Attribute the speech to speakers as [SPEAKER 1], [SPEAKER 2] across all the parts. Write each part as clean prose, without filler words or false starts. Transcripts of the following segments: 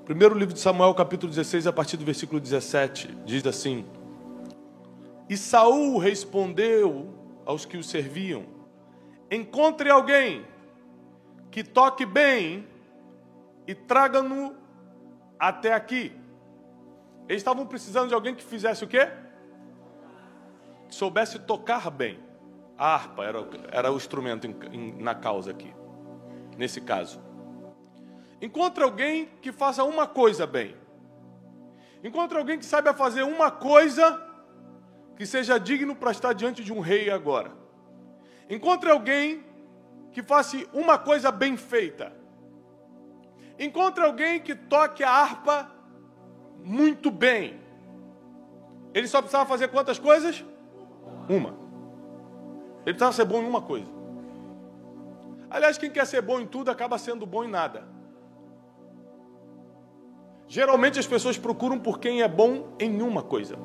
[SPEAKER 1] Primeiro livro de Samuel, capítulo 16, a partir do versículo 17, diz assim: E Saul respondeu aos que o serviam: Encontre alguém que toque bem e traga-no até aqui. Eles estavam precisando de alguém que fizesse o quê? Que soubesse tocar bem. A harpa era o instrumento na causa aqui, nesse caso. Encontre alguém que faça uma coisa bem. Encontre alguém que saiba fazer uma coisa que seja digno para estar diante de um rei agora. Encontre alguém que faça uma coisa bem feita. Encontre alguém que toque a harpa muito bem. Ele só precisava fazer quantas coisas? Uma. Ele precisava ser bom em uma coisa. Aliás, quem quer ser bom em tudo acaba sendo bom em nada. Geralmente as pessoas procuram por quem é bom em uma coisa.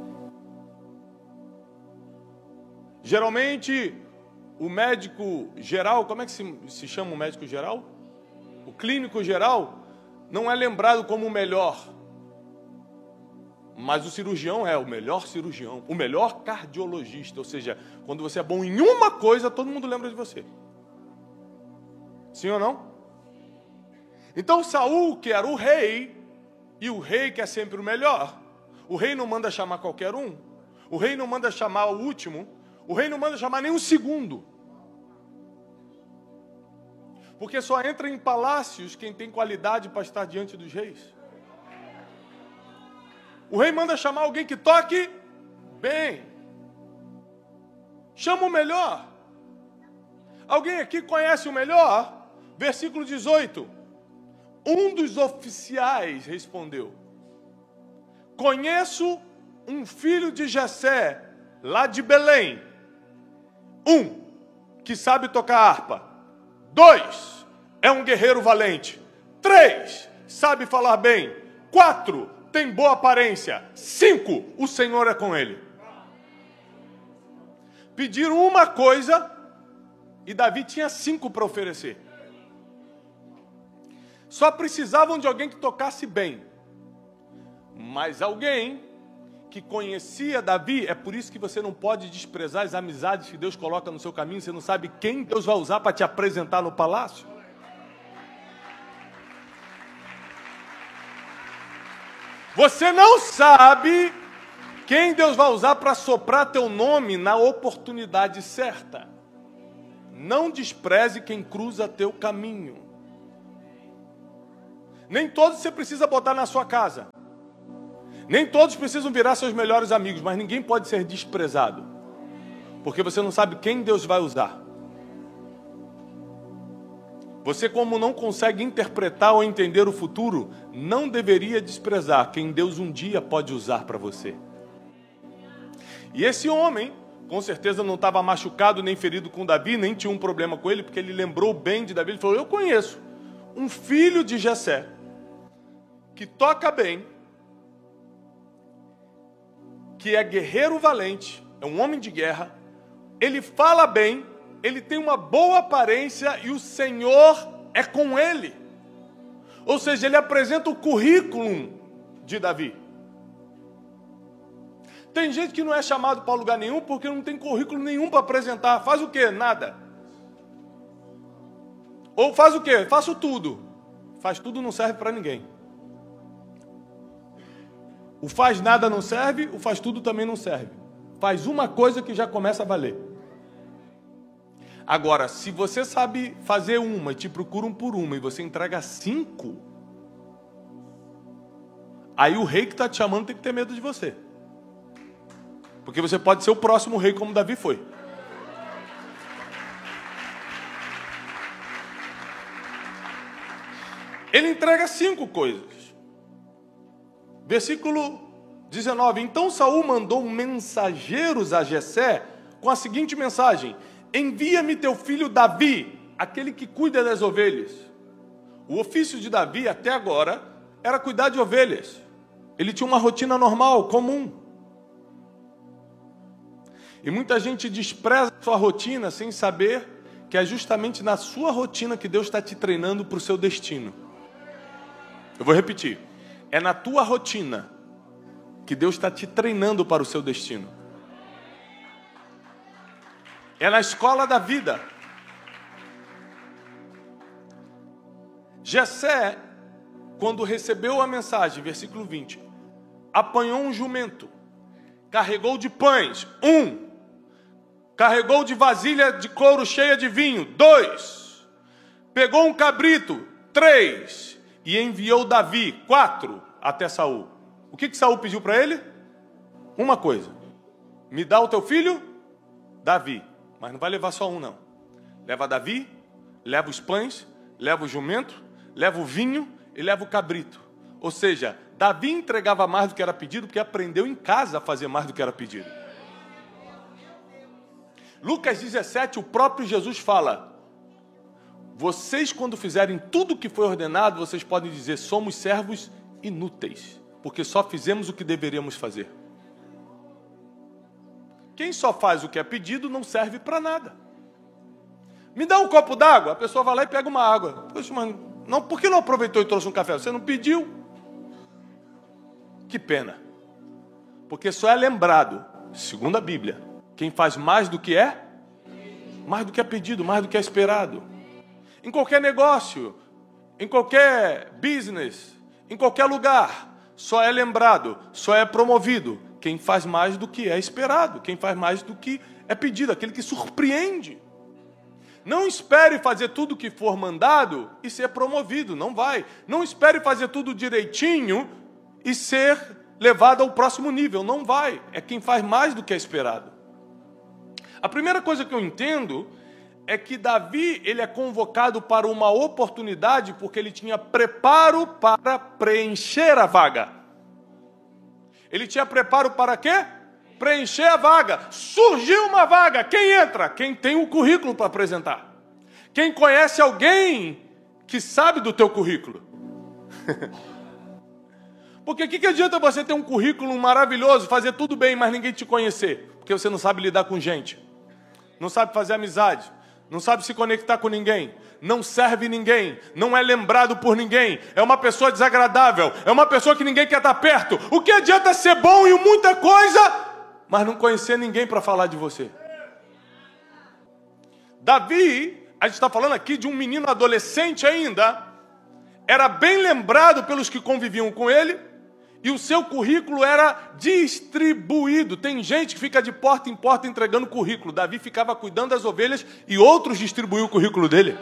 [SPEAKER 1] Geralmente o médico geral, como é que se chama o médico geral? O clínico geral não é lembrado como o melhor. Mas o cirurgião é o melhor cirurgião, o melhor cardiologista. Ou seja, quando você é bom em uma coisa, todo mundo lembra de você. Sim ou não? Então Saul, que era o rei, e o rei que é sempre o melhor, o rei não manda chamar qualquer um, o rei não manda chamar o último, o rei não manda chamar nem o segundo. Porque só entra em palácios quem tem qualidade para estar diante dos reis. O rei manda chamar alguém que toque bem. Chama o melhor. Alguém aqui conhece o melhor? Versículo 18. Um dos oficiais respondeu: Conheço um filho de Jessé, lá de Belém. 1, que sabe tocar harpa. 2, é um guerreiro valente. 3, sabe falar bem. 4, tem boa aparência. 5, o Senhor é com ele. Pediram uma coisa e Davi tinha 5 para oferecer. Só precisavam de alguém que tocasse bem. Mas alguém que conhecia Davi. É por isso que você não pode desprezar as amizades que Deus coloca no seu caminho. Você não sabe quem Deus vai usar para te apresentar no palácio. Você não sabe quem Deus vai usar para soprar teu nome na oportunidade certa. Não despreze quem cruza teu caminho. Nem todos você precisa botar na sua casa. Nem todos precisam virar seus melhores amigos, mas ninguém pode ser desprezado. Porque você não sabe quem Deus vai usar. Você, como não consegue interpretar ou entender o futuro, não deveria desprezar quem Deus um dia pode usar para você. E esse homem, com certeza não estava machucado nem ferido com Davi, nem tinha um problema com ele, porque ele lembrou bem de Davi. Ele falou: eu conheço um filho de Jessé, que toca bem, que é guerreiro valente, é um homem de guerra, ele fala bem, ele tem uma boa aparência e o Senhor é com ele. Ou seja, ele apresenta o currículo de Davi. Tem gente que não é chamado para lugar nenhum porque não tem currículo nenhum para apresentar. Faz o quê? Nada. Ou faz o quê? Faço tudo. Faz tudo não serve para ninguém. O faz nada não serve, o faz tudo também não serve. Faz uma coisa que já começa a valer. Agora, se você sabe fazer uma e te procuram por uma e você entrega 5, aí o rei que está te chamando tem que ter medo de você. Porque você pode ser o próximo rei como Davi foi. Ele entrega 5 coisas. Versículo 19. Então Saul mandou mensageiros a Jessé com a seguinte mensagem: envia-me teu filho Davi, aquele que cuida das ovelhas. O ofício de Davi até agora era cuidar de ovelhas. Ele tinha uma rotina normal, comum. E muita gente despreza a sua rotina sem saber que é justamente na sua rotina que Deus está te treinando para o seu destino. Eu vou repetir. É na tua rotina que Deus está te treinando para o seu destino. É na escola da vida. Jessé, quando recebeu a mensagem, versículo 20, apanhou um jumento, carregou de pães, 1, carregou de vasilha de couro cheia de vinho, 2, pegou um cabrito, 3, e enviou Davi, 4, até Saul. O que Saul pediu para ele? Uma coisa: me dá o teu filho, Davi. Mas não vai levar só um, não. Leva Davi, leva os pães, leva o jumento, leva o vinho e leva o cabrito. Ou seja, Davi entregava mais do que era pedido, porque aprendeu em casa a fazer mais do que era pedido. Lucas 17, o próprio Jesus fala: vocês, quando fizerem tudo o que foi ordenado, vocês podem dizer, somos servos inúteis, porque só fizemos o que deveríamos fazer. Quem só faz o que é pedido não serve para nada. Me dá um copo d'água, a pessoa vai lá e pega uma água. Poxa, mas não, por que não aproveitou e trouxe um café? Você não pediu? Que pena. Porque só é lembrado, segundo a Bíblia, quem faz mais do que é pedido, mais do que é esperado. Em qualquer negócio, em qualquer business, em qualquer lugar, só é lembrado, só é promovido quem faz mais do que é esperado, quem faz mais do que é pedido, aquele que surpreende. Não espere fazer tudo o que for mandado e ser promovido, não vai. Não espere fazer tudo direitinho e ser levado ao próximo nível, não vai. É quem faz mais do que é esperado. A primeira coisa que eu entendo é que Davi, ele é convocado para uma oportunidade porque ele tinha preparo para preencher a vaga. Ele tinha preparo para quê? Preencher a vaga. Surgiu uma vaga. Quem entra? Quem tem o currículo para apresentar. Quem conhece alguém que sabe do teu currículo. Porque o que adianta você ter um currículo maravilhoso, fazer tudo bem, mas ninguém te conhecer? Porque você não sabe lidar com gente. Não sabe fazer amizade. Não sabe se conectar com ninguém. Não serve ninguém. Não é lembrado por ninguém. É uma pessoa desagradável. É uma pessoa que ninguém quer estar perto. O que adianta ser bom em muita coisa, mas não conhecer ninguém para falar de você? Davi, a gente está falando aqui de um menino adolescente ainda, era bem lembrado pelos que conviviam com ele, e o seu currículo era distribuído. Tem gente que fica de porta em porta entregando currículo. Davi ficava cuidando das ovelhas e outros distribuíam o currículo dele.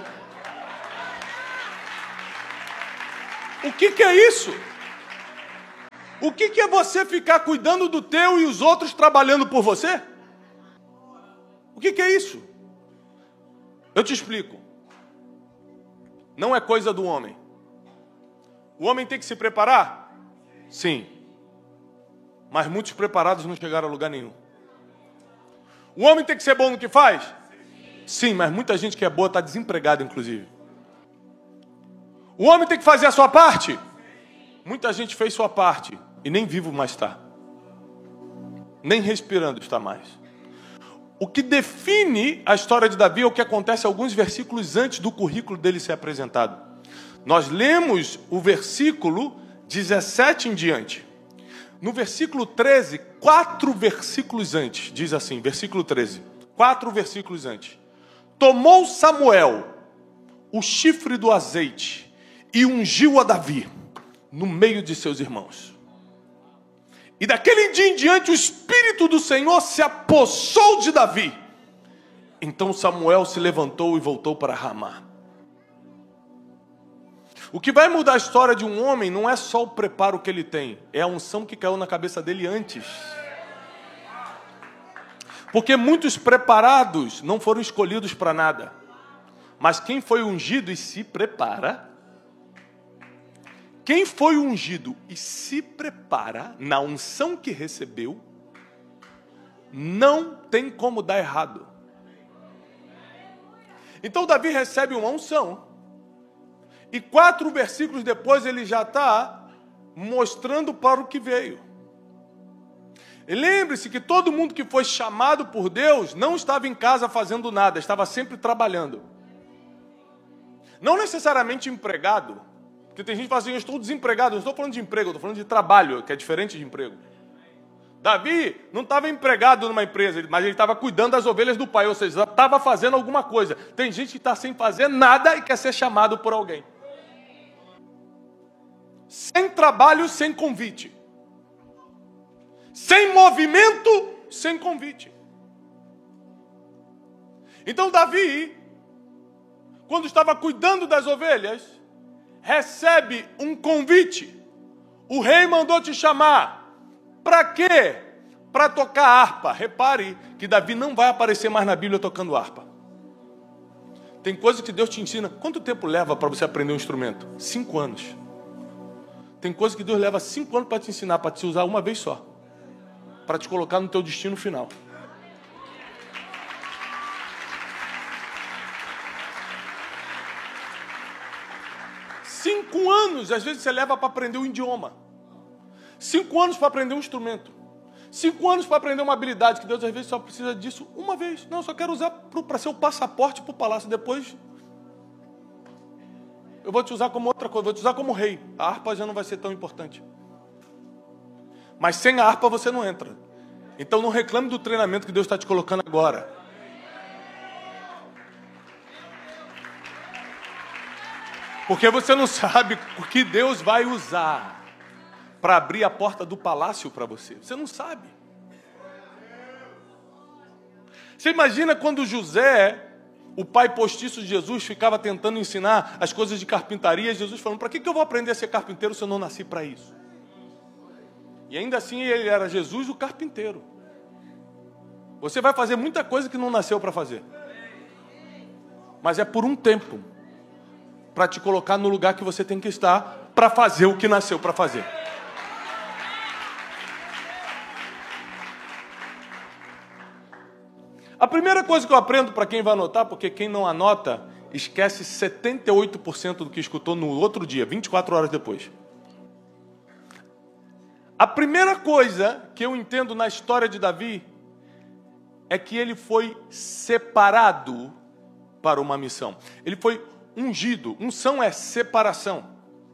[SPEAKER 1] O que é isso? O que é você ficar cuidando do teu e os outros trabalhando por você? O que é isso? Eu te explico. Não é coisa do homem. O homem tem que se preparar? Sim. Mas muitos preparados não chegaram a lugar nenhum. O homem tem que ser bom no que faz? Sim, mas muita gente que é boa está desempregada, inclusive. O homem tem que fazer a sua parte? Muita gente fez sua parte e nem vivo mais está. Nem respirando está mais. O que define a história de Davi é o que acontece alguns versículos antes do currículo dele ser apresentado. Nós lemos o versículo 17 em diante. No versículo 13, 4 versículos antes, diz assim, versículo 13, 4 versículos antes. Tomou Samuel o chifre do azeite e ungiu a Davi no meio de seus irmãos. E daquele dia em diante o Espírito do Senhor se apossou de Davi. Então Samuel se levantou e voltou para Ramá. O que vai mudar a história de um homem não é só o preparo que ele tem, é a unção que caiu na cabeça dele antes. Porque muitos preparados não foram escolhidos para nada. Mas quem foi ungido e se prepara, quem foi ungido e se prepara na unção que recebeu, não tem como dar errado. Então Davi recebe uma unção. E 4 versículos depois ele já está mostrando para o que veio. E lembre-se que todo mundo que foi chamado por Deus não estava em casa fazendo nada, estava sempre trabalhando. Não necessariamente empregado, Porque tem gente que fala assim, eu estou desempregado. Eu não estou falando de emprego, eu estou falando de trabalho, que é diferente de emprego. Davi não estava empregado numa empresa, mas ele estava cuidando das ovelhas do pai, ou seja, estava fazendo alguma coisa. Tem gente que está sem fazer nada e quer ser chamado por alguém. Sem trabalho, sem convite. Sem movimento, sem convite. Então Davi, quando estava cuidando das ovelhas, recebe um convite. O rei mandou te chamar. Para quê? Para tocar harpa. Repare que Davi não vai aparecer mais na Bíblia tocando harpa. Tem coisas que Deus te ensina. Quanto tempo leva para você aprender um instrumento? 5 anos. Tem coisas que Deus leva 5 anos para te ensinar, para te usar uma vez só. Para te colocar no teu destino final. Cinco anos, às vezes você leva para aprender um idioma. 5 anos para aprender um instrumento. 5 anos para aprender uma habilidade, que Deus às vezes só precisa disso uma vez. Não, eu só quero usar para ser o passaporte para o palácio. Depois eu vou te usar como outra coisa, vou te usar como rei. A harpa já não vai ser tão importante. Mas sem a harpa você não entra. Então não reclame do treinamento que Deus está te colocando agora. Porque você não sabe o que Deus vai usar para abrir a porta do palácio para você. Você não sabe. Você imagina quando José, o pai postiço de Jesus, ficava tentando ensinar as coisas de carpintaria, e Jesus falando, para que eu vou aprender a ser carpinteiro se eu não nasci para isso? E ainda assim ele era Jesus o carpinteiro. Você vai fazer muita coisa que não nasceu para fazer. Mas é por um tempo. Para te colocar no lugar que você tem que estar, para fazer o que nasceu para fazer. A primeira coisa que eu aprendo para quem vai anotar, porque quem não anota, esquece 78% do que escutou no outro dia, 24 horas depois. A primeira coisa que eu entendo na história de Davi é que ele foi separado para uma missão. Ele foi ungido. Unção é separação.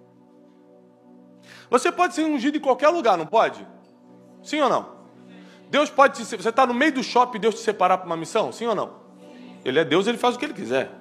[SPEAKER 1] Você pode ser ungido em qualquer lugar, não pode? Sim ou não? Deus pode te... Você está no meio do shopping e Deus te separar para uma missão? Sim ou não? Ele é Deus, ele faz o que ele quiser.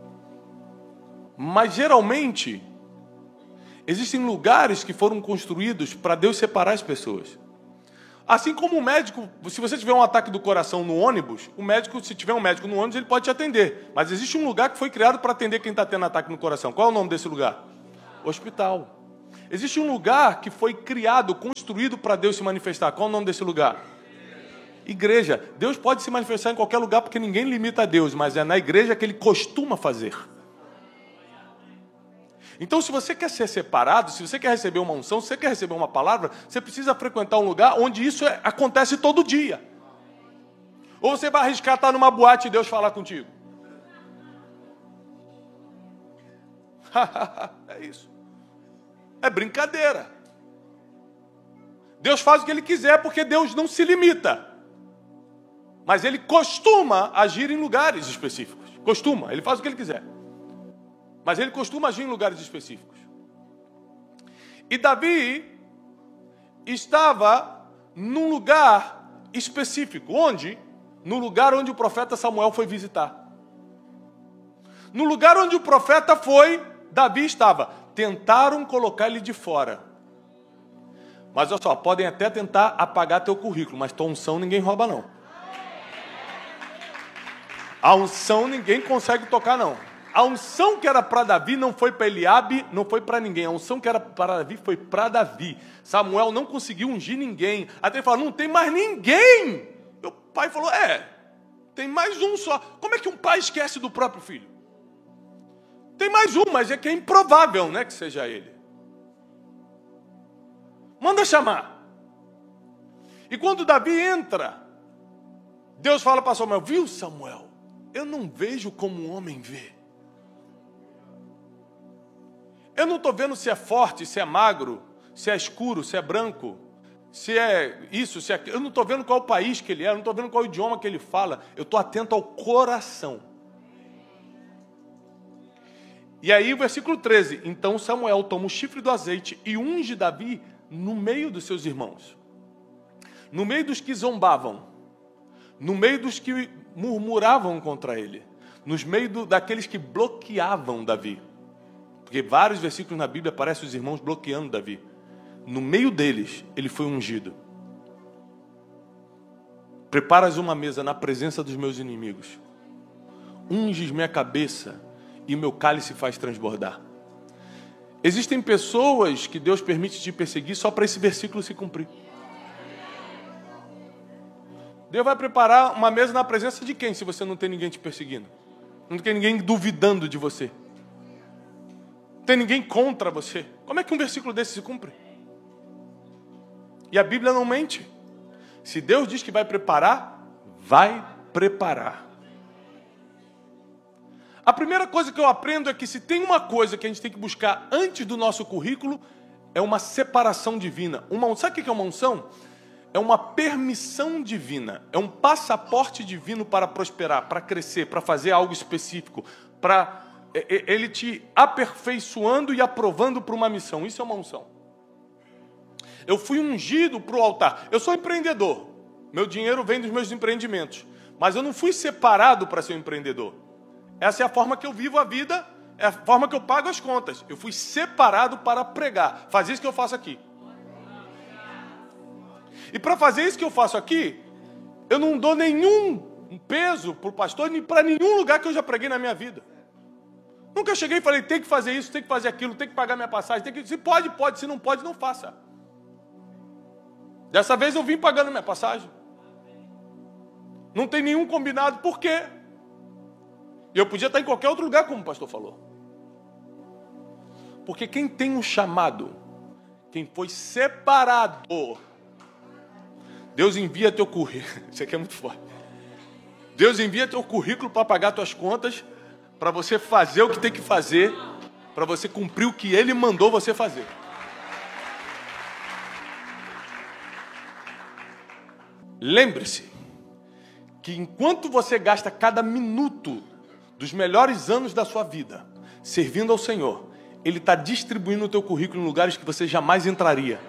[SPEAKER 1] Mas geralmente existem lugares que foram construídos para Deus separar as pessoas. Assim como o médico, se você tiver um ataque do coração no ônibus, o médico, se tiver um médico no ônibus, ele pode te atender. Mas existe um lugar que foi criado para atender quem está tendo ataque no coração. Qual é o nome desse lugar? Hospital. Existe um lugar que foi criado, construído para Deus se manifestar. Qual é o nome desse lugar? Igreja. Deus pode se manifestar em qualquer lugar porque ninguém limita a Deus, mas é na igreja que ele costuma fazer. Então, se você quer ser separado, se você quer receber uma unção, se você quer receber uma palavra, você precisa frequentar um lugar onde isso acontece todo dia. Ou você vai arriscar estar numa boate e Deus falar contigo? É isso. É brincadeira. Deus faz o que Ele quiser porque Deus não se limita. Mas Ele costuma agir em lugares específicos. Costuma, Ele faz o que Ele quiser. Mas Ele costuma agir em lugares específicos. E Davi estava num lugar específico. Onde? No lugar onde o profeta Samuel foi visitar. No lugar onde o profeta foi, Davi estava. Tentaram colocar ele de fora. Mas olha só, podem até tentar apagar teu currículo, mas tua unção ninguém rouba não. A unção ninguém consegue tocar não. A unção que era para Davi não foi para Eliabe, não foi para ninguém. A unção que era para Davi foi para Davi. Samuel não conseguiu ungir ninguém. Até ele falou, não tem mais ninguém. Meu pai falou, tem mais um só. Como é que um pai esquece do próprio filho? Tem mais um, mas é que é improvável, né, que seja ele. Manda chamar. E quando Davi entra, Deus fala para Samuel, viu Samuel? Eu não vejo como um homem vê. Eu não estou vendo se é forte, se é magro, se é escuro, se é branco, se é isso, se é aquilo. Eu não estou vendo qual o país que ele é, eu não estou vendo qual o idioma que ele fala. Eu estou atento ao coração. E aí o versículo 13, então Samuel toma o chifre do azeite e unge Davi no meio dos seus irmãos, no meio dos que zombavam, no meio dos que murmuravam contra ele, nos meio daqueles que bloqueavam Davi. Porque vários versículos na Bíblia aparecem os irmãos bloqueando Davi. No meio deles, ele foi ungido. Preparas uma mesa na presença dos meus inimigos. Unges minha cabeça e meu cálice faz transbordar. Existem pessoas que Deus permite te perseguir só para esse versículo se cumprir. Deus vai preparar uma mesa na presença de quem, se você não tem ninguém te perseguindo? Não tem ninguém duvidando de você? Não tem ninguém contra você? Como é que um versículo desse se cumpre? E a Bíblia não mente. Se Deus diz que vai preparar, vai preparar. A primeira coisa que eu aprendo é que se tem uma coisa que a gente tem que buscar antes do nosso currículo, é uma separação divina. Sabe o que é uma unção? É uma permissão divina. É um passaporte divino para prosperar, para crescer, para fazer algo específico, para ele te aperfeiçoando e aprovando para uma missão. Isso é uma unção. Eu fui ungido para o altar. Eu sou empreendedor. Meu dinheiro vem dos meus empreendimentos. Mas eu não fui separado para ser um empreendedor. Essa é a forma que eu vivo a vida, é a forma que eu pago as contas. Eu fui separado para pregar. Fazer isso que eu faço aqui. E para fazer isso que eu faço aqui, eu não dou nenhum peso para o pastor, nem para nenhum lugar que eu já preguei na minha vida. Nunca cheguei e falei, tem que fazer isso, tem que fazer aquilo, tem que pagar minha passagem, tem que... Se pode, pode, se não pode, não faça. Dessa vez eu vim pagando minha passagem. Não tem nenhum combinado, por quê? E eu podia estar em qualquer outro lugar, como o pastor falou. Porque quem tem um chamado, quem foi separado, Deus envia teu currículo. Isso aqui é muito forte. Deus envia teu currículo para pagar tuas contas, para você fazer o que tem que fazer, para você cumprir o que Ele mandou você fazer. Lembre-se que enquanto você gasta cada minuto dos melhores anos da sua vida servindo ao Senhor, Ele está distribuindo o teu currículo em lugares que você jamais entraria.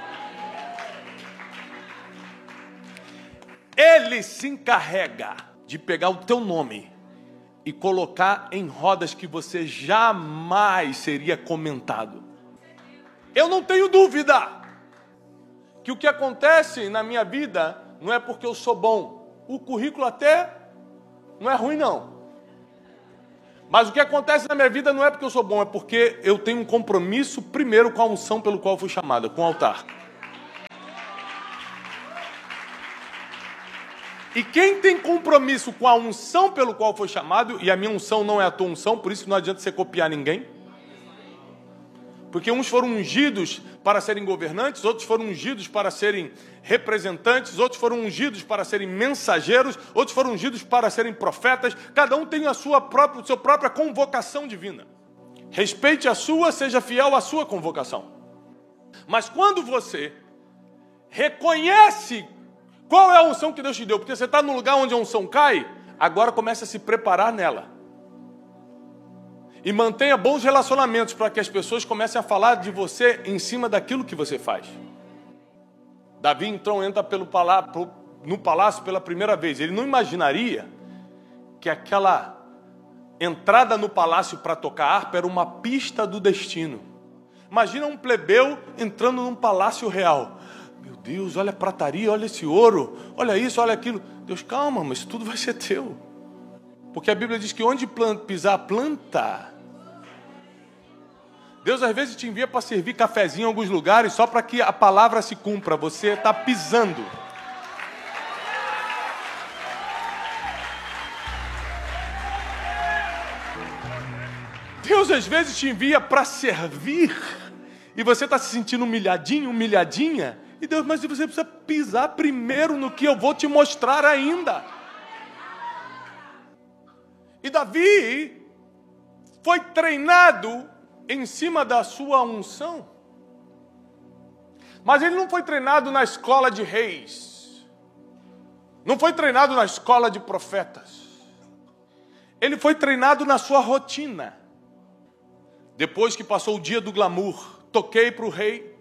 [SPEAKER 1] Ele se encarrega de pegar o teu nome e colocar em rodas que você jamais seria comentado. Eu não tenho dúvida que o que acontece na minha vida não é porque eu sou bom. O currículo até não é ruim, não. Mas o que acontece na minha vida não é porque eu sou bom, é porque eu tenho um compromisso primeiro com a unção pelo qual fui chamado, com o altar. E quem tem compromisso com a unção pelo qual foi chamado, e a minha unção não é a tua unção, por isso que não adianta você copiar ninguém. Porque uns foram ungidos para serem governantes, outros foram ungidos para serem representantes, outros foram ungidos para serem mensageiros, outros foram ungidos para serem profetas. Cada um tem a sua própria convocação divina. Respeite a sua, seja fiel à sua convocação. Mas quando você reconhece qual é a unção que Deus te deu, porque você está no lugar onde a unção cai, agora comece a se preparar nela. E mantenha bons relacionamentos para que as pessoas comecem a falar de você em cima daquilo que você faz. Davi então entra no palácio pela primeira vez. Ele não imaginaria que aquela entrada no palácio para tocar harpa era uma pista do destino. Imagina um plebeu entrando num palácio real. Meu Deus, olha a prataria, olha esse ouro, olha isso, olha aquilo. Deus, calma, mas tudo vai ser teu. Porque a Bíblia diz que onde pisar planta. Deus às vezes te envia para servir cafezinho em alguns lugares só para que a palavra se cumpra. Você está pisando. Deus às vezes te envia para servir e você está se sentindo humilhadinho, humilhadinha. E Deus, mas você precisa pisar primeiro no que eu vou te mostrar ainda. E Davi foi treinado em cima da sua unção. Mas ele não foi treinado na escola de reis. Não foi treinado na escola de profetas. Ele foi treinado na sua rotina. Depois que passou o dia do glamour, toquei para o rei,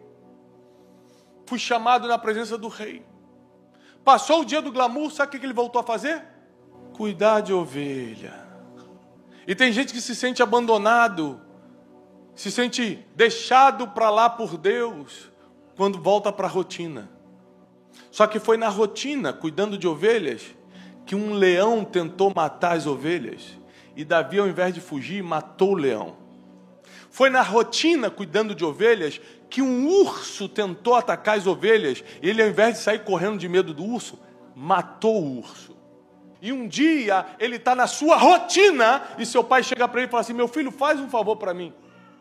[SPEAKER 1] fui chamado na presença do rei. Passou o dia do glamour, sabe o que ele voltou a fazer? Cuidar de ovelha. E tem gente que se sente abandonado, se sente deixado para lá por Deus, quando volta para a rotina. Só que foi na rotina, cuidando de ovelhas, que um leão tentou matar as ovelhas. E Davi, ao invés de fugir, matou o leão. Foi na rotina, cuidando de ovelhas, que um urso tentou atacar as ovelhas. E ele, ao invés de sair correndo de medo do urso, matou o urso. E um dia, ele está na sua rotina, e seu pai chega para ele e fala assim: meu filho, faz um favor para mim.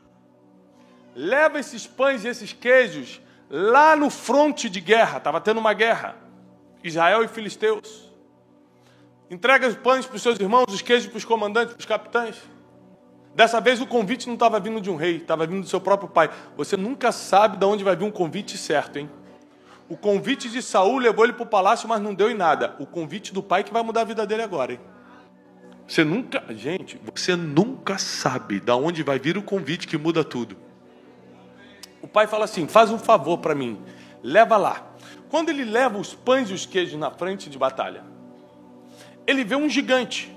[SPEAKER 1] Leva esses pães e esses queijos lá no fronte de guerra. Estava tendo uma guerra, Israel e Filisteus. Entrega os pães para os seus irmãos, os queijos para os comandantes, para os capitães. Dessa vez o convite não estava vindo de um rei, estava vindo do seu próprio pai. Você nunca sabe de onde vai vir um convite certo, hein? O convite de Saul levou ele para o palácio, mas não deu em nada. O convite do pai que vai mudar a vida dele agora, hein? Você nunca sabe de onde vai vir o convite que muda tudo. O pai fala assim: faz um favor para mim, leva lá. Quando ele leva os pães e os queijos na frente de batalha, ele vê um gigante.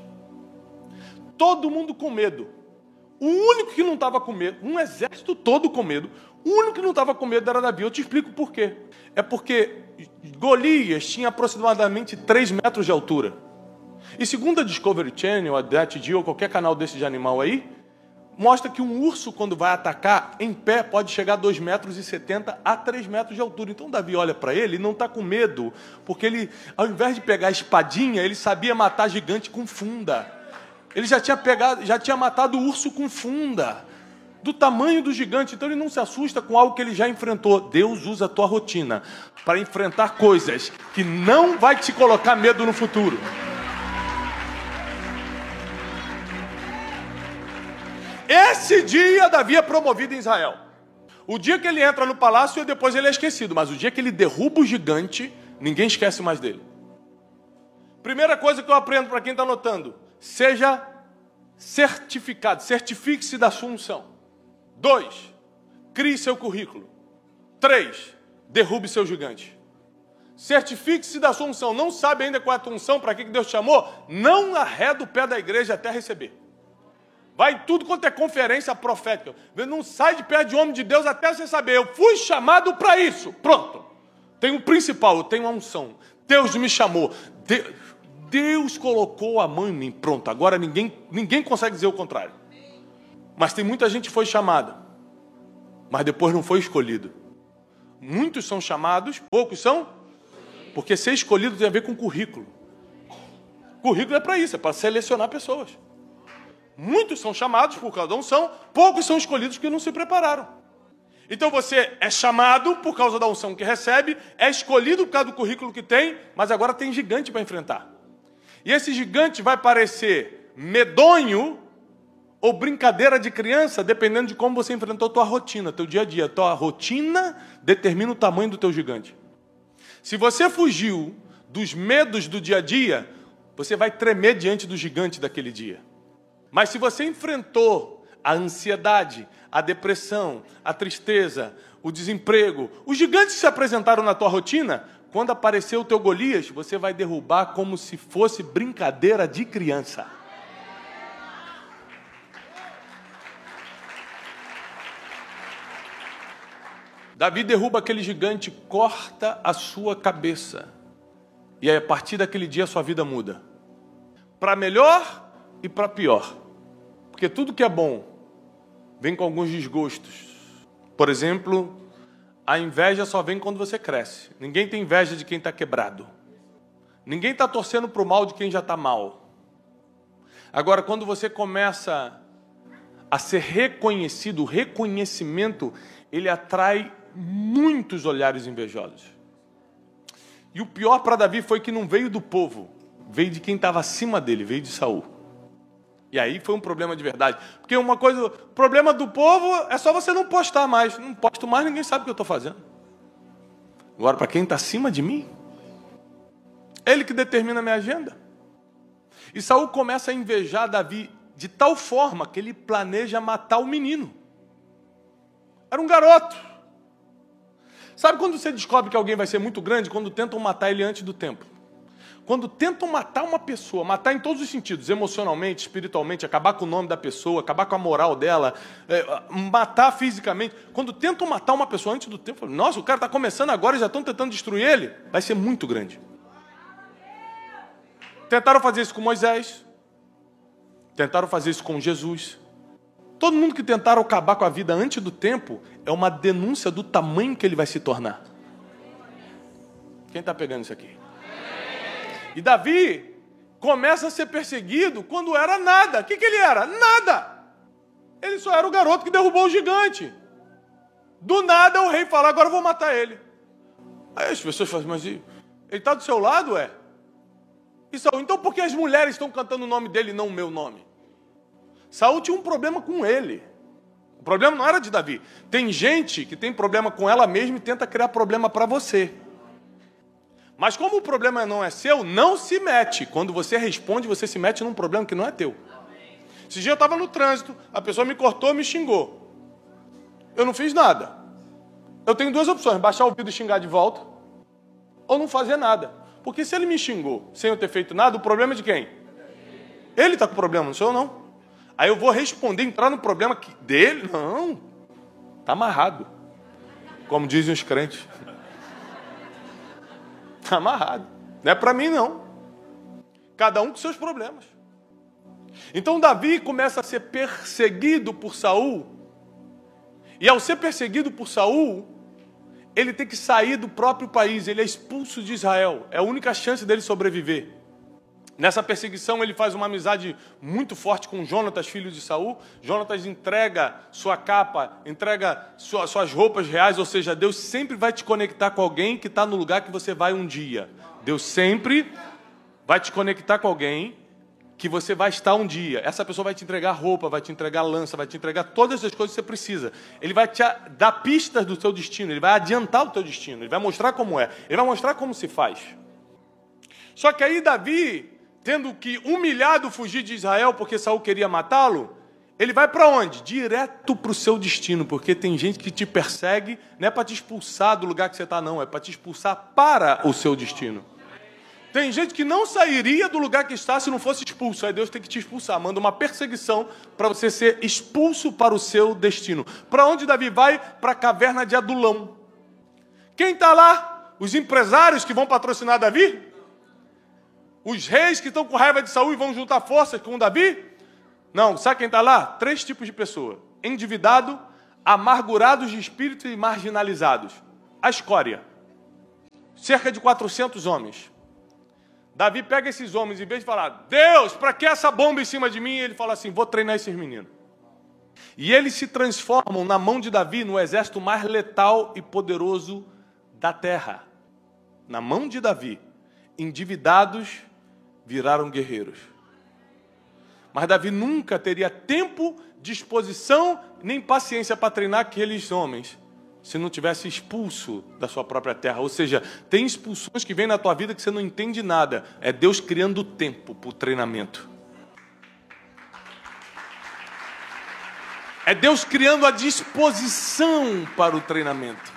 [SPEAKER 1] Todo mundo com medo. O único que não estava com medo, um exército todo com medo, o único que não estava com medo era Davi. Eu te explico por quê. É porque Golias tinha aproximadamente 3 metros de altura. E segundo a Discovery Channel, a Nat Geo, ou qualquer canal desse de animal aí, mostra que um urso, quando vai atacar, em pé, pode chegar a 2,70 metros a 3 metros de altura. Então Davi olha para ele e não está com medo, porque ele, ao invés de pegar a espadinha, ele sabia matar gigante com funda. Ele já tinha matado o urso com funda, do tamanho do gigante. Então ele não se assusta com algo que ele já enfrentou. Deus usa a tua rotina para enfrentar coisas que não vai te colocar medo no futuro. Esse dia Davi é promovido em Israel. O dia que ele entra no palácio e depois ele é esquecido. Mas o dia que ele derruba o gigante, ninguém esquece mais dele. Primeira coisa que eu aprendo para quem está anotando: seja certificado, certifique-se da sua unção. 2, crie seu currículo. 3, derrube seu gigante. Certifique-se da sua unção. Não sabe ainda qual é a tua unção, para que Deus te chamou? Não arreda o pé da igreja até receber. Vai tudo quanto é conferência profética. Não sai de perto de homem de Deus até você saber: eu fui chamado para isso. Pronto. Tem o principal, eu tenho a unção. Deus me chamou. Deus colocou a mão em mim. Pronto. Agora ninguém consegue dizer o contrário. Mas tem muita gente que foi chamada, mas depois não foi escolhido. Muitos são chamados, poucos são. Porque ser escolhido tem a ver com currículo. Currículo é para isso, é para selecionar pessoas. Muitos são chamados por causa da unção, poucos são escolhidos porque não se prepararam. Então você é chamado por causa da unção que recebe, é escolhido por causa do currículo que tem, mas agora tem gigante para enfrentar. E esse gigante vai parecer medonho ou brincadeira de criança, dependendo de como você enfrentou a tua rotina, teu dia a dia. Tua rotina determina o tamanho do teu gigante. Se você fugiu dos medos do dia a dia, você vai tremer diante do gigante daquele dia. Mas se você enfrentou a ansiedade, a depressão, a tristeza, o desemprego, os gigantes que se apresentaram na tua rotina, quando aparecer o teu Golias, você vai derrubar como se fosse brincadeira de criança. Davi derruba aquele gigante, corta a sua cabeça. E aí, a partir daquele dia, a sua vida muda. Para melhor e para pior. Porque tudo que é bom vem com alguns desgostos. Por exemplo, a inveja só vem quando você cresce. Ninguém tem inveja de quem está quebrado. Ninguém está torcendo para o mal de quem já está mal. Agora, quando você começa a ser reconhecido, o reconhecimento, ele atrai muitos olhares invejosos. E o pior para Davi foi que não veio do povo, veio de quem estava acima dele, veio de Saul. E aí foi um problema de verdade. Porque uma coisa, o problema do povo é só você não postar mais. Não posto mais, ninguém sabe o que eu estou fazendo. Agora, para quem está acima de mim, ele que determina a minha agenda. E Saul começa a invejar Davi de tal forma que ele planeja matar o menino. Era um garoto. Sabe quando você descobre que alguém vai ser muito grande? Quando tentam matar ele antes do tempo. Quando tentam matar uma pessoa, matar em todos os sentidos, emocionalmente, espiritualmente, acabar com o nome da pessoa, acabar com a moral dela, matar fisicamente. Quando tentam matar uma pessoa antes do tempo, nossa, o cara está começando agora e já estão tentando destruir ele, vai ser muito grande. Tentaram fazer isso com Moisés, tentaram fazer isso com Jesus. Todo mundo que tentaram acabar com a vida antes do tempo é uma denúncia do tamanho que ele vai se tornar. Quem está pegando isso aqui? E Davi começa a ser perseguido quando era nada. O que ele era? Nada. Ele só era o garoto que derrubou o gigante. Do nada o rei fala, agora eu vou matar ele. Aí as pessoas falam, mas ele está do seu lado, é? E Saul, então por que as mulheres estão cantando o nome dele e não o meu nome? Saul tinha um problema com ele. O problema não era de Davi. Tem gente que tem problema com ela mesma e tenta criar problema para você. Mas como o problema não é seu, não se mete. Quando você responde, você se mete num problema que não é teu. Esse dia eu estava no trânsito, a pessoa me cortou, me xingou. Eu não fiz nada. Eu tenho duas opções, baixar o vidro e xingar de volta, ou não fazer nada. Porque se ele me xingou sem eu ter feito nada, o problema é de quem? Ele está com problema, não sou eu não. Aí eu vou responder, entrar no problema dele? Não, está amarrado. Como dizem os crentes. Está amarrado. Não é para mim, não. Cada um com seus problemas. Então Davi começa a ser perseguido por Saul. E ao ser perseguido por Saul, ele tem que sair do próprio país. Ele é expulso de Israel. É a única chance dele sobreviver. Nessa perseguição ele faz uma amizade muito forte com Jonatas, filho de Saul. Jonatas entrega sua capa, entrega suas roupas reais, ou seja, Deus sempre vai te conectar com alguém que está no lugar que você vai um dia. Deus sempre vai te conectar com alguém que você vai estar um dia. Essa pessoa vai te entregar roupa, vai te entregar lança, vai te entregar todas as coisas que você precisa. Ele vai te dar pistas do seu destino, ele vai adiantar o teu destino, ele vai mostrar como é, ele vai mostrar como se faz. Só que aí Davi, tendo que humilhado fugir de Israel porque Saul queria matá-lo, ele vai para onde? Direto para o seu destino, porque tem gente que te persegue, não é para te expulsar do lugar que você está, não, é para te expulsar para o seu destino. Tem gente que não sairia do lugar que está se não fosse expulso, aí Deus tem que te expulsar, manda uma perseguição para você ser expulso para o seu destino. Para onde Davi vai? Para a caverna de Adulão. Quem está lá? Os empresários que vão patrocinar Davi? Os reis que estão com raiva de Saul e vão juntar forças com Davi? Não, sabe quem está lá? 3 tipos de pessoa. Endividado, amargurados de espírito e marginalizados. A escória. Cerca de 400 homens. Davi pega esses homens, em vez de falar, Deus, para que essa bomba em cima de mim? Ele fala assim, vou treinar esses meninos. E eles se transformam na mão de Davi no exército mais letal e poderoso da terra. Na mão de Davi, endividados viraram guerreiros. Mas Davi nunca teria tempo, disposição, nem paciência para treinar aqueles homens, se não tivesse expulso da sua própria terra. Ou seja, tem expulsões que vêm na tua vida que você não entende nada. É Deus criando tempo para o treinamento. É Deus criando a disposição para o treinamento.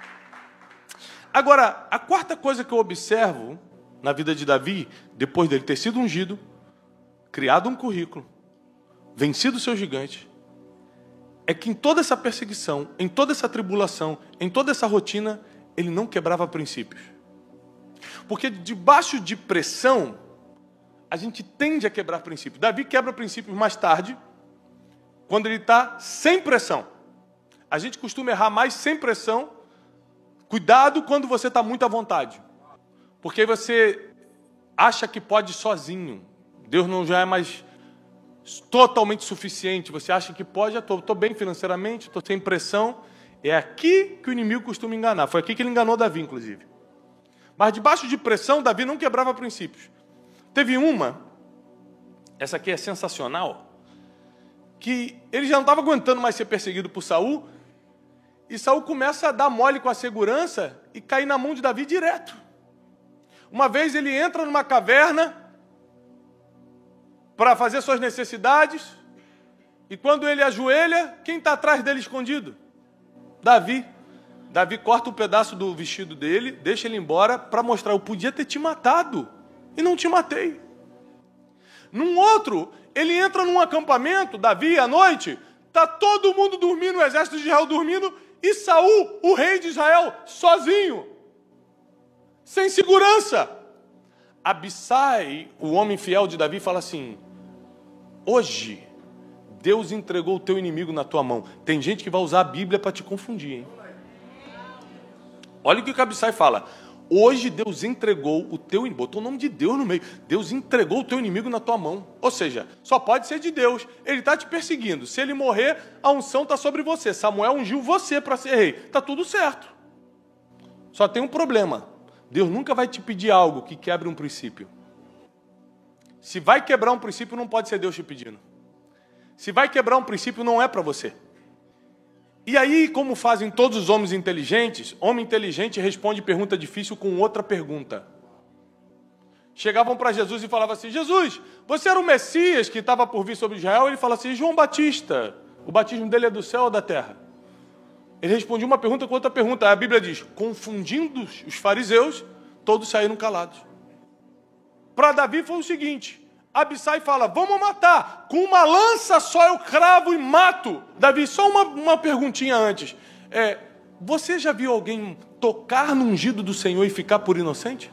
[SPEAKER 1] Agora, a quarta coisa que eu observo na vida de Davi, depois dele ter sido ungido, criado um currículo, vencido o seu gigante, é que em toda essa perseguição, em toda essa tribulação, em toda essa rotina, ele não quebrava princípios. Porque debaixo de pressão, a gente tende a quebrar princípios. Davi quebra princípios mais tarde, quando ele está sem pressão. A gente costuma errar mais sem pressão. Cuidado quando você está muito à vontade. Porque você acha que pode sozinho. Deus não já é mais totalmente suficiente. Você acha que pode, já estou bem financeiramente, estou sem pressão. É aqui que o inimigo costuma enganar. Foi aqui que ele enganou Davi, inclusive. Mas debaixo de pressão, Davi não quebrava princípios. Teve uma, essa aqui é sensacional, que ele já não estava aguentando mais ser perseguido por Saul, e Saul começa a dar mole com a segurança e cair na mão de Davi direto. Uma vez ele entra numa caverna para fazer suas necessidades, e quando ele ajoelha, quem está atrás dele escondido? Davi corta um pedaço do vestido dele, deixa ele embora para mostrar, eu podia ter te matado e não te matei. Num outro, ele entra num acampamento, Davi, à noite, está todo mundo dormindo, o exército de Israel dormindo, e Saul, o rei de Israel, sozinho, sem segurança. Abissai, o homem fiel de Davi, fala assim, hoje Deus entregou o teu inimigo na tua mão. Tem gente que vai usar a Bíblia para te confundir, hein? Olha o que o Abissai fala. Hoje Deus entregou o teu inimigo. Botou o nome de Deus no meio. Deus entregou o teu inimigo na tua mão. Ou seja, só pode ser de Deus. Ele está te perseguindo. Se ele morrer, a unção está sobre você. Samuel ungiu você para ser rei. Está tudo certo. Só tem um problema. Deus nunca vai te pedir algo que quebre um princípio. Se vai quebrar um princípio, não pode ser Deus te pedindo. Se vai quebrar um princípio, não é para você. E aí, como fazem todos os homens inteligentes, homem inteligente responde pergunta difícil com outra pergunta. Chegavam para Jesus e falavam assim, Jesus, você era o Messias que estava por vir sobre Israel? Ele fala assim, João Batista, o batismo dele é do céu ou da terra? Ele respondia uma pergunta com outra pergunta. A Bíblia diz, confundindo os fariseus, todos saíram calados. Para Davi foi o seguinte, Abissai fala, vamos matar, com uma lança só eu cravo e mato. Davi, só uma perguntinha antes. Você já viu alguém tocar no ungido do Senhor e ficar por inocente?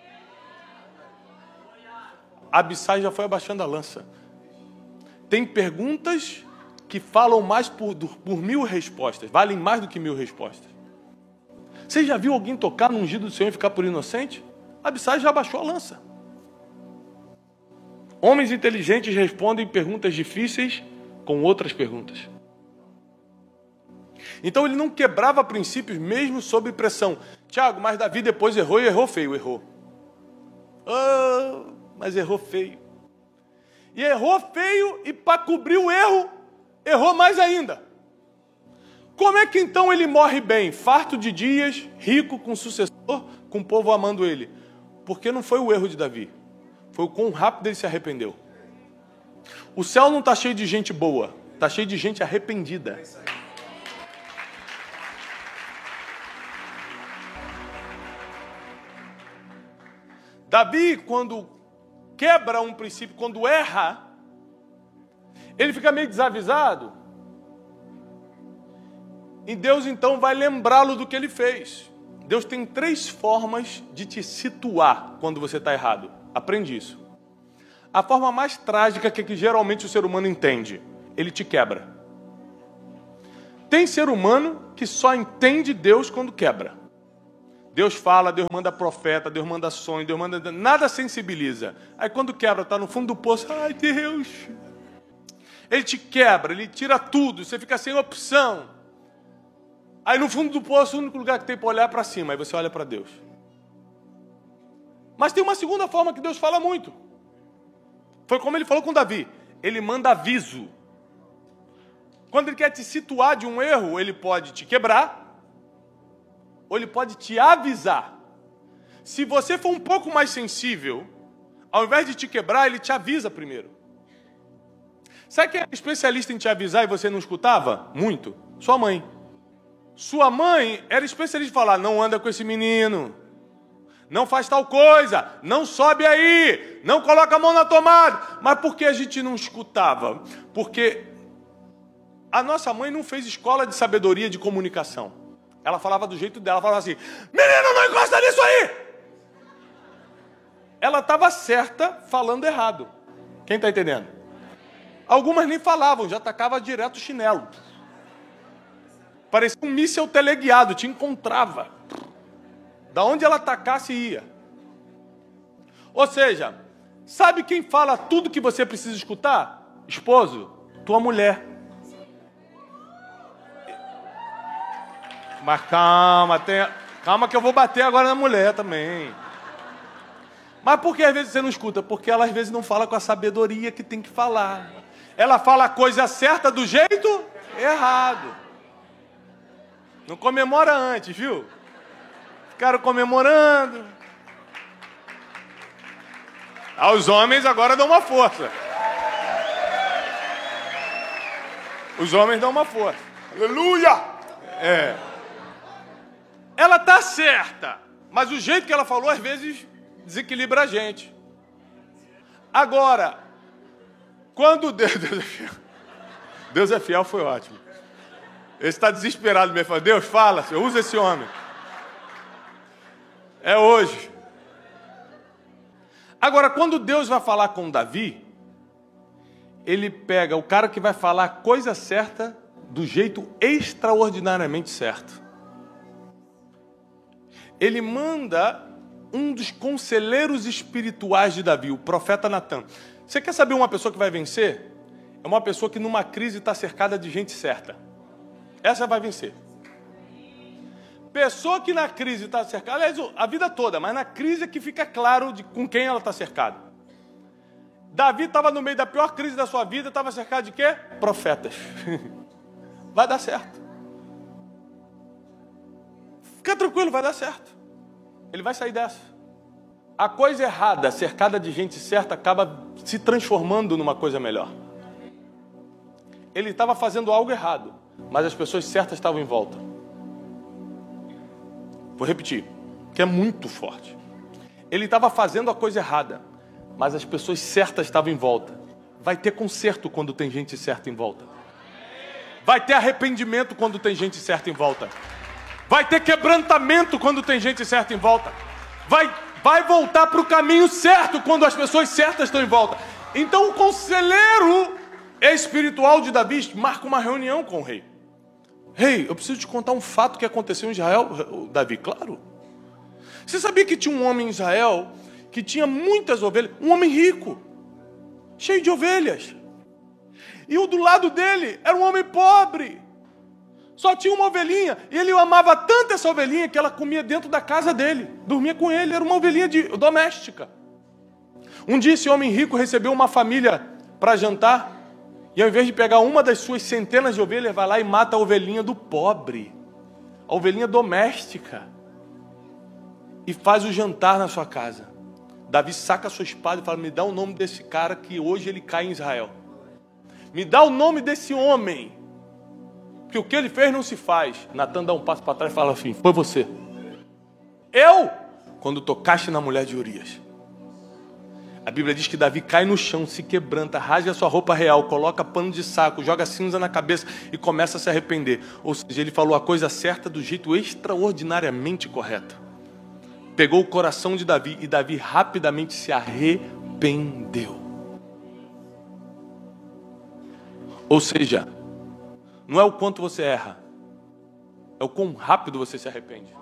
[SPEAKER 1] Abissai já foi abaixando a lança. Tem perguntas que falam mais por 1000 respostas, valem mais do que 1000 respostas. Você já viu alguém tocar no ungido do Senhor e ficar por inocente? Abissai já abaixou a lança. Homens inteligentes respondem perguntas difíceis com outras perguntas. Então ele não quebrava princípios mesmo sob pressão. Tiago, mas Davi depois errou e errou feio, errou. Mas errou feio. E errou feio e para cobrir o erro, errou mais ainda. Como é que então ele morre bem? Farto de dias, rico, com sucessor, com o povo amando ele. Porque não foi o erro de Davi. Foi o quão rápido ele se arrependeu. O céu não está cheio de gente boa, está cheio de gente arrependida. Davi, quando quebra um princípio, quando erra, ele fica meio desavisado. E Deus então vai lembrá-lo do que ele fez. Deus tem 3 formas de te situar quando você está errado. Aprende isso. A forma mais trágica que geralmente o ser humano entende, ele te quebra. Tem ser humano que só entende Deus quando quebra. Deus fala, Deus manda profeta, Deus manda sonho, Deus manda... Nada sensibiliza. Aí quando quebra, está no fundo do poço, ai Deus. Ele te quebra, ele tira tudo, você fica sem opção. Aí no fundo do poço, o único lugar que tem para olhar é para cima, aí você olha para Deus. Mas tem uma segunda forma que Deus fala muito. Foi como ele falou com Davi. Ele manda aviso. Quando ele quer te situar de um erro, ele pode te quebrar, ou ele pode te avisar. Se você for um pouco mais sensível, ao invés de te quebrar, ele te avisa primeiro. Sabe quem é especialista em te avisar e você não escutava? Muito. Sua mãe. Sua mãe era especialista em falar, não anda com esse menino. Não faz tal coisa, não sobe aí, não coloca a mão na tomada. Mas por que a gente não escutava? Porque a nossa mãe não fez escola de sabedoria de comunicação. Ela falava do jeito dela, falava assim, menino, não encosta nisso aí! Ela estava certa falando errado. Quem está entendendo? Algumas nem falavam, já tacava direto o chinelo. Parecia um míssel teleguiado, te encontrava. Da onde ela atacasse, ia. Ou seja, sabe quem fala tudo que você precisa escutar? Esposo, tua mulher. Mas calma que eu vou bater agora na mulher também. Mas por que às vezes você não escuta? Porque ela às vezes não fala com a sabedoria que tem que falar. Ela fala a coisa certa do jeito errado. Não comemora antes, viu? Ficaram comemorando. Aos homens agora dão uma força. Os homens dão uma força. Aleluia! Ela está certa, mas o jeito que ela falou, às vezes, desequilibra a gente. Agora, quando Deus é fiel, foi ótimo. Ele está desesperado mesmo. Deus, fala, Senhor, usa esse homem. É hoje. Agora, quando Deus vai falar com Davi, ele pega o cara que vai falar a coisa certa do jeito extraordinariamente certo. Ele manda um dos conselheiros espirituais de Davi, o profeta Natan. Você quer saber uma pessoa que vai vencer? É uma pessoa que numa crise está cercada de gente certa. Essa vai vencer. Pessoa que na crise está cercada, aliás, a vida toda, mas na crise é que fica claro de com quem ela está cercada. Davi estava no meio da pior crise da sua vida, estava cercado de quê? Profetas. Vai dar certo. Fica tranquilo, vai dar certo. Ele vai sair dessa. A coisa errada, cercada de gente certa, acaba se transformando numa coisa melhor. Ele estava fazendo algo errado, mas as pessoas certas estavam em volta. Vou repetir, que é muito forte. Ele estava fazendo a coisa errada, mas as pessoas certas estavam em volta. Vai ter conserto quando tem gente certa em volta. Vai ter arrependimento quando tem gente certa em volta. Vai ter quebrantamento quando tem gente certa em volta. Vai voltar para o caminho certo quando as pessoas certas estão em volta. Então o conselheiro espiritual de Davi marca uma reunião com o rei. Rei, eu preciso te contar um fato que aconteceu em Israel. Davi, claro. Você sabia que tinha um homem em Israel que tinha muitas ovelhas? Um homem rico, cheio de ovelhas. E o do lado dele era um homem pobre. Só tinha uma ovelhinha. E ele amava tanto essa ovelhinha que ela comia dentro da casa dele. Dormia com ele. Era uma ovelhinha doméstica. Um dia esse homem rico recebeu uma família para jantar. E ao invés de pegar uma das suas centenas de ovelhas, vai lá e mata a ovelhinha do pobre. A ovelhinha doméstica. E faz o jantar na sua casa. Davi saca a sua espada e fala, me dá o nome desse cara que hoje ele cai em Israel. Me dá o nome desse homem. Porque o que ele fez não se faz. Natan dá um passo para trás e fala assim, foi você. Eu? Quando tocaste na mulher de Urias. A Bíblia diz que Davi cai no chão, se quebranta, rasga a sua roupa real, coloca pano de saco, joga cinza na cabeça e começa a se arrepender. Ou seja, ele falou a coisa certa do jeito extraordinariamente correto. Pegou o coração de Davi e Davi rapidamente se arrependeu. Ou seja, não é o quanto você erra, é o quão rápido você se arrepende.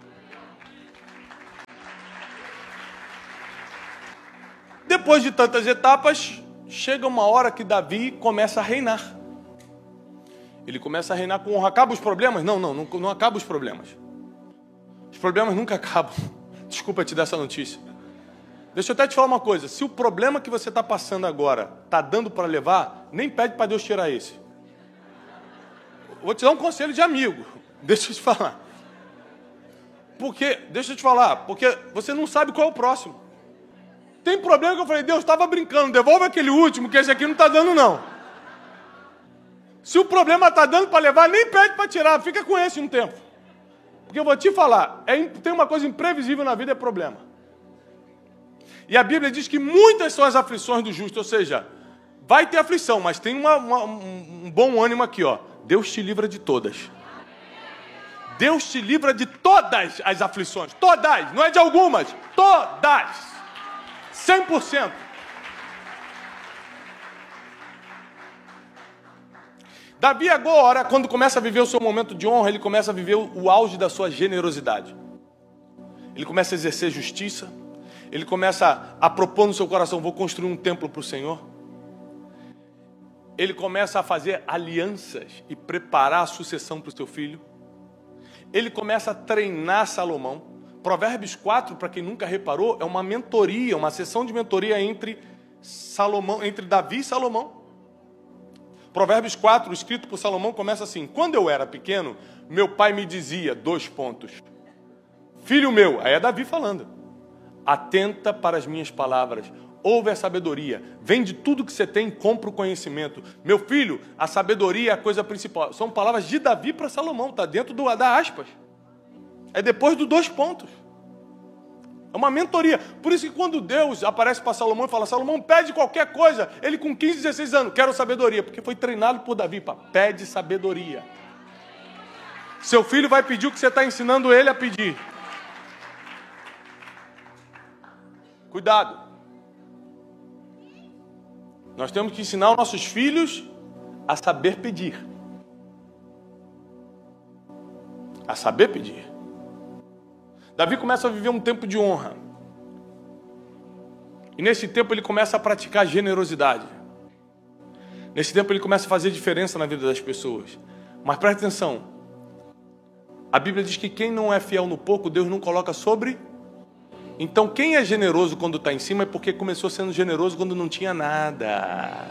[SPEAKER 1] Depois de tantas etapas, chega uma hora que Davi começa a reinar. Ele começa a reinar com honra. Acaba os problemas? Não acaba os problemas. Os problemas nunca acabam. Desculpa te dar essa notícia. Deixa eu até te falar uma coisa. Se o problema que você está passando agora está dando para levar, nem pede para Deus tirar esse. Vou te dar um conselho de amigo. Deixa eu te falar. Porque você não sabe qual é o próximo. Tem problema que eu falei, Deus, estava brincando, devolve aquele último, que esse aqui não está dando não. Se o problema está dando para levar, nem pede para tirar, fica com esse um tempo. Porque eu vou te falar, tem uma coisa imprevisível na vida, é problema. E a Bíblia diz que muitas são as aflições do justo, ou seja, vai ter aflição, mas tem um bom ânimo aqui, ó. Deus te livra de todas. Deus te livra de todas as aflições, todas, não é de algumas, todas. 100%. Davi agora, quando começa a viver o seu momento de honra, ele começa a viver o auge da sua generosidade. Ele começa a exercer justiça. Ele começa a propor no seu coração, vou construir um templo para o Senhor. Ele começa a fazer alianças e preparar a sucessão para o seu filho. Ele começa a treinar Salomão. Provérbios 4, para quem nunca reparou, é uma mentoria, uma sessão de mentoria entre Davi e Salomão. Provérbios 4, escrito por Salomão, começa assim: quando eu era pequeno, meu pai me dizia, filho meu, aí é Davi falando, atenta para as minhas palavras, ouve a sabedoria. Vende tudo que você tem e compra o conhecimento. Meu filho, a sabedoria é a coisa principal. São palavras de Davi para Salomão, está dentro da aspas. É depois do 2 pontos. É uma mentoria. Por isso que quando Deus aparece para Salomão e fala, Salomão, pede qualquer coisa. Ele com 15, 16 anos, quero sabedoria. Porque foi treinado por Davi para pede sabedoria. Seu filho vai pedir o que você está ensinando ele a pedir. Cuidado. Nós temos que ensinar os nossos filhos a saber pedir. A saber pedir. Davi começa a viver um tempo de honra. E nesse tempo ele começa a praticar generosidade. Nesse tempo ele começa a fazer diferença na vida das pessoas. Mas preste atenção. A Bíblia diz que quem não é fiel no pouco, Deus não coloca sobre. Então quem é generoso quando está em cima é porque começou sendo generoso quando não tinha nada.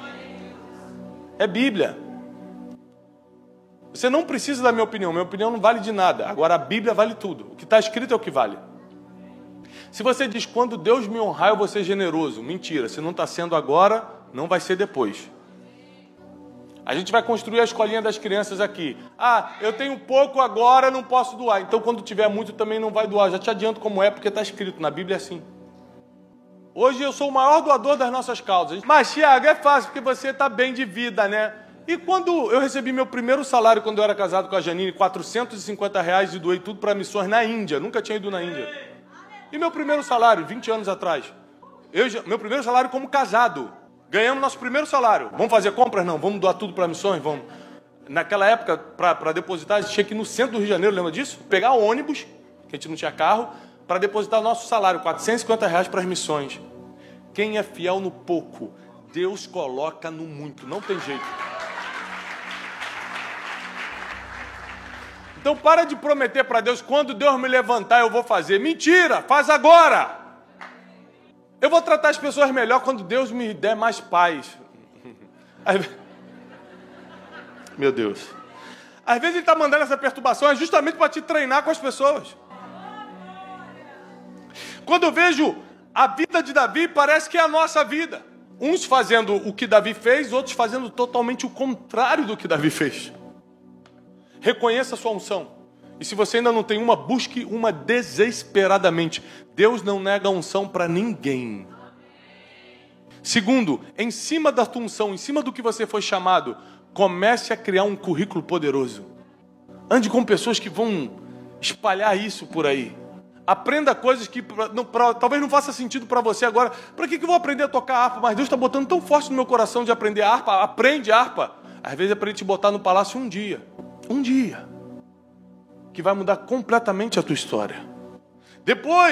[SPEAKER 1] É Bíblia. Você não precisa da minha opinião não vale de nada. Agora a Bíblia vale tudo. O que está escrito é o que vale. Se você diz, quando Deus me honrar, eu vou ser generoso. Mentira, se não está sendo agora, não vai ser depois. A gente vai construir a escolinha das crianças aqui. Ah, eu tenho pouco agora, não posso doar. Então quando tiver muito também não vai doar. Já te adianto como é, porque está escrito na Bíblia assim. Hoje eu sou o maior doador das nossas causas. Mas Thiago, é fácil, porque você está bem de vida, né? E quando eu recebi meu primeiro salário, quando eu era casado com a Janine, R$450, e doei tudo para missões na Índia. Nunca tinha ido na Índia. E meu primeiro salário, 20 anos atrás. Meu primeiro salário como casado. Ganhamos nosso primeiro salário. Vamos fazer compras? Não. Vamos doar tudo para missões? Vamos. Naquela época, para depositar, a gente tinha que ir no centro do Rio de Janeiro, lembra disso? Pegar o ônibus, que a gente não tinha carro, para depositar o nosso salário, R$450 para as missões. Quem é fiel no pouco, Deus coloca no muito. Não tem jeito. Então para de prometer para Deus, quando Deus me levantar eu vou fazer. Mentira, faz agora. Eu vou tratar as pessoas melhor quando Deus me der mais paz. Meu Deus. Às vezes Ele está mandando essa perturbação justamente para te treinar com as pessoas. Quando eu vejo a vida de Davi, parece que é a nossa vida. Uns fazendo o que Davi fez, outros fazendo totalmente o contrário do que Davi fez. Reconheça a sua unção. E se você ainda não tem uma, busque uma desesperadamente. Deus não nega a unção para ninguém. Segundo, em cima da tua unção, em cima do que você foi chamado, comece a criar um currículo poderoso. Ande com pessoas que vão espalhar isso por aí. Aprenda coisas que talvez não faça sentido para você agora. Para que eu vou aprender a tocar harpa? Mas Deus está botando tão forte no meu coração de aprender harpa. Aprende harpa. Às vezes é para Ele te botar no palácio um dia. Um dia. Que vai mudar completamente a tua história. Depois